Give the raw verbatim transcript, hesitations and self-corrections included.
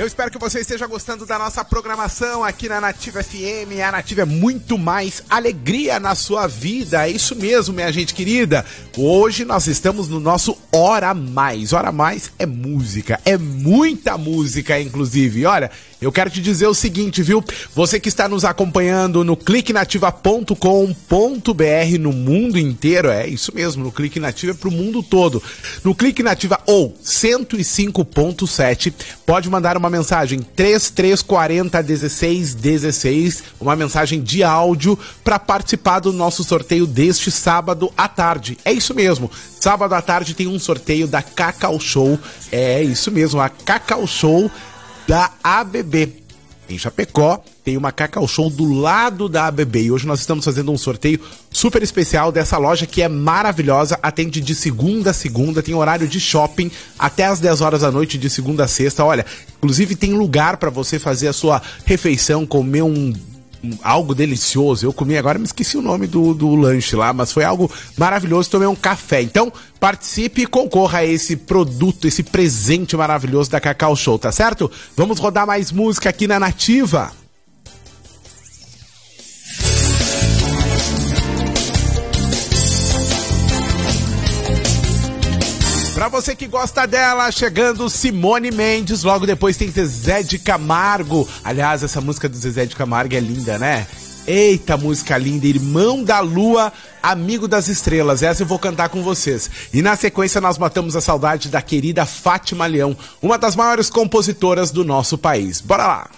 espero que você esteja gostando da nossa programação aqui na Nativa F M. A Nativa é muito mais alegria na sua vida. É isso mesmo, minha gente querida. Hoje nós estamos no nosso Hora Mais. Hora Mais é música, é muita música, inclusive. Olha, eu quero te dizer o seguinte, viu? Você que está nos acompanhando no clique nativa ponto com ponto b r no mundo inteiro, é isso mesmo, no Clique Nativa é pro mundo todo. No Clique Nativa ou cento e cinco ponto sete, pode mandar uma mensagem três três quatro zero, um seis um seis, uma mensagem de áudio para participar do nosso sorteio deste sábado à tarde. É isso mesmo, sábado à tarde tem um sorteio da Cacau Show, é isso mesmo, a Cacau Show da A B B. Em Chapecó, tem uma Cacau Show do lado da A B B. E hoje nós estamos fazendo um sorteio super especial dessa loja que é maravilhosa. Atende de segunda a segunda, tem horário de shopping até as dez horas da noite, de segunda a sexta. Olha, inclusive tem lugar para você fazer a sua refeição, comer um... algo delicioso. Eu comi agora, me esqueci o nome do, do lanche lá, mas foi algo maravilhoso. Tomei um café. Então participe e concorra a esse produto, esse presente maravilhoso da Cacau Show, tá certo? Vamos rodar mais música aqui na Nativa. Pra você que gosta dela, chegando Simone Mendes, logo depois tem Zezé de Camargo. Aliás, essa música do Zezé de Camargo é linda, né? Eita, música linda, Irmão da Lua, Amigo das Estrelas. Essa eu vou cantar com vocês. E na sequência nós matamos a saudade da querida Fátima Leão, uma das maiores compositoras do nosso país. Bora lá!